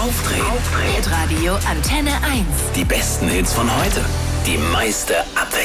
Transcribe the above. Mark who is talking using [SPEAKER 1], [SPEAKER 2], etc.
[SPEAKER 1] Aufdrehen.
[SPEAKER 2] Hitradio Antenne 1.
[SPEAKER 1] Die besten Hits von heute. Die meiste Abwechslung.